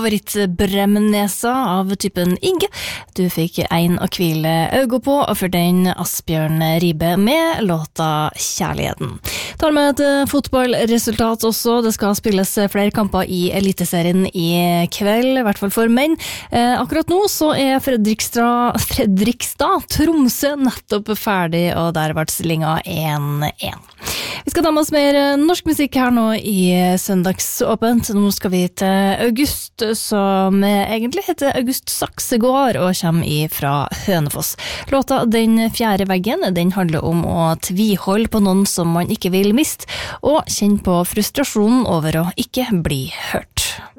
Favorittbremnesa av typen Inge. Du fikk en å hvile øynene på, og for den Asbjørn Ribe med låta Kjærligheten. Tar med et fotballresultat også. Det skal spilles flere kamper i Eliteserien i kveld, i hvert fall for menn. Akkurat nå så er Fredrikstad Tromsø nettopp ferdig, og der ble stillinga 1-1. Vi skal ta med oss mer norsk musikk her nå i Søndagsåpent. Nå skal vi til August, som egentlig heter August Saksegård og kommer fra Hønefoss. Låta Den fjerde veggen, den handler om å tviholde på noen som man ikke vil miste, og kjenne på frustrasjonen over å ikke bli hørt.